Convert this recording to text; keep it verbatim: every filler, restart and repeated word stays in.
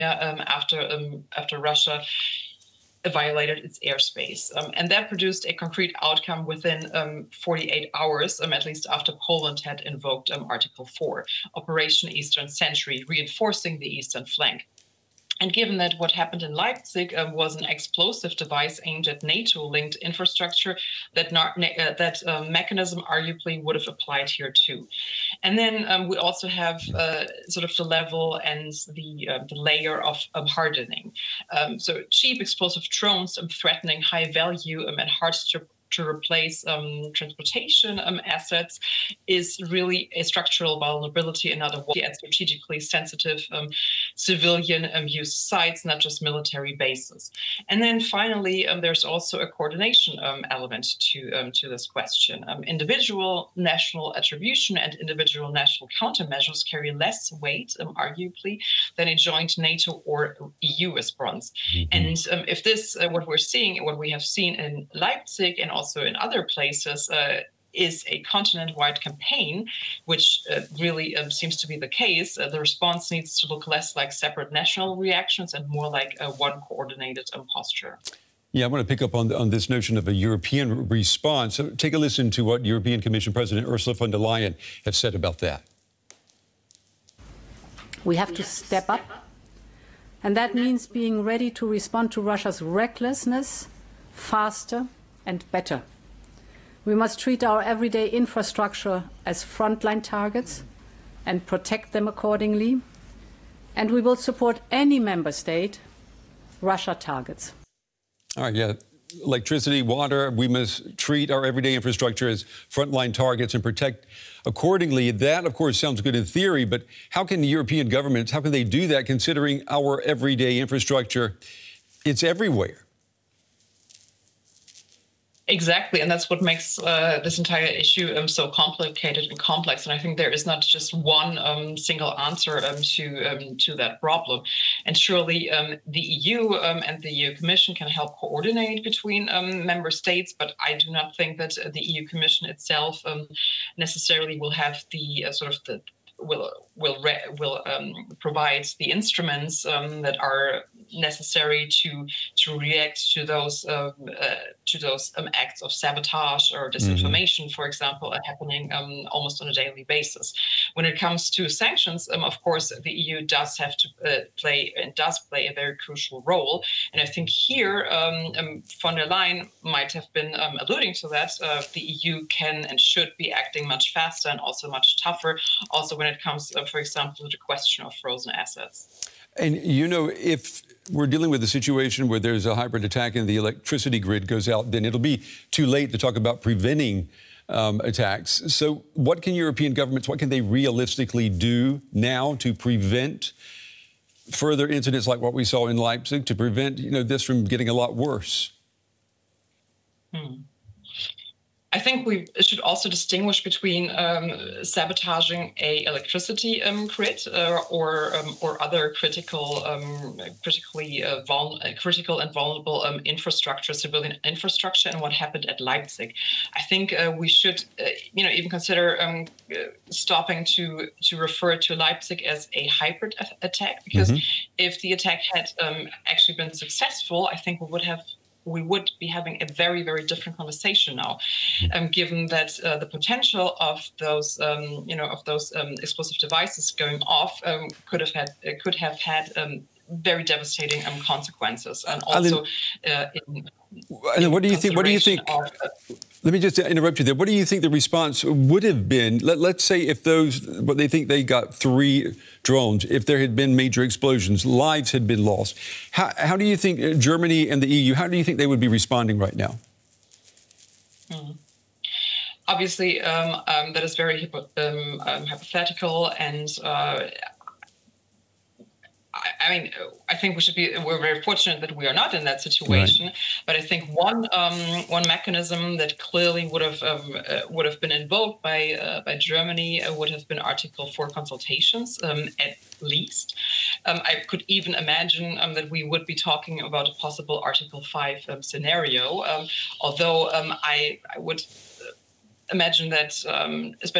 um, after um, after Russia violated its airspace. Um, and that produced a concrete outcome within um, forty-eight hours, um, at least after Poland had invoked um, Article four, Operation Eastern Sentry, reinforcing the eastern flank. And given that what happened in Leipzig uh, was an explosive device aimed at NATO-linked infrastructure, that not, uh, that uh, mechanism arguably would have applied here too. And then um, we also have uh, sort of the level and the, uh, the layer of um, hardening. Um, so cheap explosive drones um, threatening high value um, and hard to to replace um, transportation um, assets is really a structural vulnerability, another way at strategically sensitive um, civilian um, use sites, not just military bases. And then finally, um, there's also a coordination um, element to, um, to this question. Um, individual national attribution and individual national countermeasures carry less weight, um, arguably, than a joint NATO or E U response. Mm-hmm. And um, if this, uh, what we're seeing, what we have seen in Leipzig and also also in other places, uh, is a continent-wide campaign, which uh, really um, seems to be the case. Uh, the response needs to look less like separate national reactions and more like a one coordinated um, posture. Yeah, I want to pick up on, on this notion of a European response. So take a listen to what European Commission President Ursula von der Leyen has said about that. We have to step up, and that means being ready to respond to Russia's recklessness faster and better. We must treat our everyday infrastructure as frontline targets and protect them accordingly. And we will support any member state Russia targets. All right, yeah. Electricity, water, we must treat our everyday infrastructure as frontline targets and protect accordingly. That, of course, sounds good in theory, but how can the European governments, how can they do that considering our everyday infrastructure? It's everywhere. Exactly, and that's what makes uh, this entire issue um, so complicated and complex. And I think there is not just one um, single answer um, to um, to that problem. And surely um, the E U um, and the E U Commission can help coordinate between um, member states, but I do not think that the E U Commission itself um, necessarily will have the uh, sort of the will will re will um, provide the instruments um, that are necessary to to react to those um, uh, to those um, acts of sabotage or disinformation, mm-hmm. for example, are happening um, almost on a daily basis. When it comes to sanctions, um, of course, the E U does have to uh, play and does play a very crucial role. And I think here, um, um, von der Leyen might have been um, alluding to that. Uh, the E U can and should be acting much faster and also much tougher. Also, when it comes, uh, for example, to the question of frozen assets. And, you know, if we're dealing with a situation where there's a hybrid attack and the electricity grid goes out, then it'll be too late to talk about preventing um, attacks. So what can European governments, what can they realistically do now to prevent further incidents like what we saw in Leipzig, to prevent, you know, this from getting a lot worse? Hmm. I think we should also distinguish between um, sabotaging a electricity um, grid uh, or um, or other critical, um, critically uh, vul critical and vulnerable um, infrastructure, civilian infrastructure, and what happened at Leipzig. I think uh, we should, uh, you know, even consider um, stopping to to refer to Leipzig as a hybrid attack, because mm-hmm. if the attack had um, actually been successful, I think we would have. we would be having a very, very different conversation now, um, given that uh, the potential of those, um, you know, of those um, explosive devices going off um, could have had, uh, could have had um, very devastating um, consequences, and also uh, in, and then what do you think? What do you think? Of, uh, let me just interrupt you there. What do you think the response would have been? Let, let's say if those, what they think they got three drones, if there had been major explosions, lives had been lost. How, how do you think Germany and the E U? How do you think they would be responding right now? Hmm. Obviously, um, um, that is very hypo um, um, hypothetical, and. Uh, I mean, I think we should be, we're very fortunate that we are not in that situation. Right. But I think one um, one mechanism that clearly would have um, uh, would have been invoked by uh, by Germany uh, would have been Article four consultations, um, at least. Um, I could even imagine um, that we would be talking about a possible Article five um, scenario, um, although um, I, I would imagine that, um, especially